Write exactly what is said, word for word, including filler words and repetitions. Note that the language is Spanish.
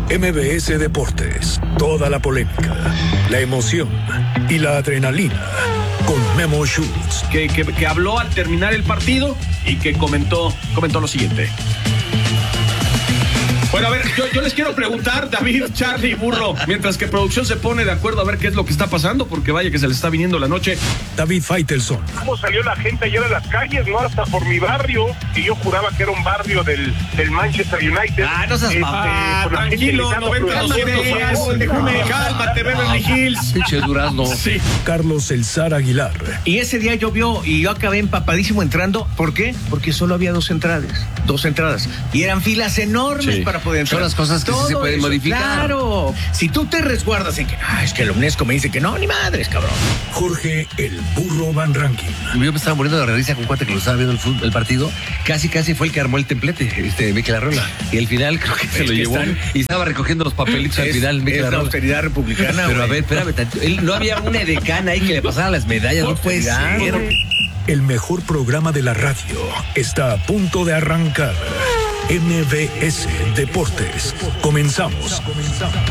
M V S Deportes, toda la polémica, la emoción y la adrenalina con Memo Schutz. Que, que, que habló al terminar el partido y que comentó, comentó lo siguiente. Bueno, a ver, yo, yo les quiero preguntar, David, Charlie, Burro, mientras que producción se pone de acuerdo a ver qué es lo que está pasando, porque vaya que se les está viniendo la noche. David Faitelson. ¿Cómo salió la gente ayer a las calles, no? Hasta por mi barrio, y yo juraba que era un barrio del, del Manchester United. Ah, no seas eh, ah, eh, tranquilo, noventa doscientos. Déjame, cálmate, Beverly Hills. Pinche Durazno. Sí. Carlos El Zar Aguilar. Y ese día llovió y yo acabé empapadísimo entrando. ¿Por qué? Porque solo había dos entradas. Dos entradas. Y eran filas enormes Sí. para poder entrar. Son las cosas que sí se pueden modificar. Claro. Si tú te resguardas en que, ah, es que el UNESCO me dice que no, ni madres, cabrón. Jorge El Burro Van Rankin. Yo me estaba muriendo de risa con cuate que lo estaba viendo el, fútbol, el partido. Casi, casi fue el que armó el templete, este, Mikel Arreola. Y al final creo que se Es lo que llevó están- y estaba recogiendo los papelitos al Es- final, Mikel es la Arreola. austeridad republicana. Pero a güey. ver, espérame, tanto. Él, no había una edecana ahí que le pasara las medallas, no puede Austeridad, ser. güey. El mejor programa de la radio está a punto de arrancar. M V S Deportes. Comenzamos.